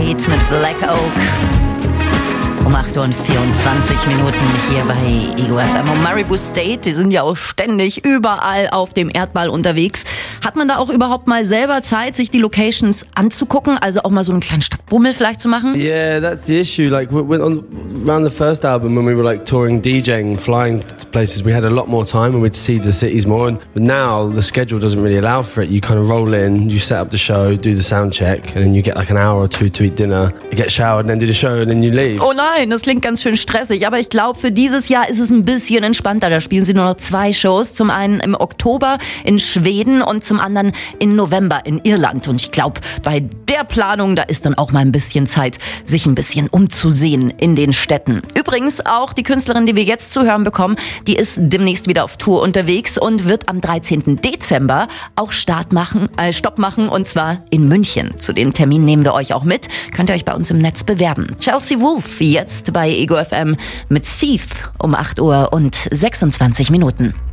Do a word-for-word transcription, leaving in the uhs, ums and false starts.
State mit Black Oak. Um acht Uhr und vierundzwanzig Minuten hier bei Ego F M. Und Maribu State, die sind ja auch ständig überall auf dem Erdball unterwegs. Hat man da auch überhaupt mal selber Zeit, sich die Locations anzugucken? Also auch mal so einen kleinen Stadtbummel vielleicht zu machen? Yeah, that's the issue. Like on, around the first album, when we were like touring, DJing, flying to places, we had a lot more time and we'd see the cities more. And, but now the schedule doesn't really allow for it. You kind of roll in, you set up the show, do the sound check, and then you get like an hour or two to eat dinner, get showered, and then do the show, and then you leave. Oh nein, das klingt ganz schön stressig. Aber ich glaube, für dieses Jahr ist es ein bisschen entspannter. Da spielen sie nur noch zwei Shows. Zum einen im Oktober in Schweden und zum anderen in November in Irland. Und ich glaube, bei der Planung, da ist dann auch mal ein bisschen Zeit, sich ein bisschen umzusehen in den Städten. Übrigens auch die Künstlerin, die wir jetzt zu hören bekommen, die ist demnächst wieder auf Tour unterwegs und wird am dreizehnten Dezember auch Start machen, äh, Stopp machen, und zwar in München. Zu dem Termin nehmen wir euch auch mit. Könnt ihr euch bei uns im Netz bewerben. Chelsea Wolfe jetzt bei Ego F M mit Seeth um acht Uhr und sechsundzwanzig Minuten.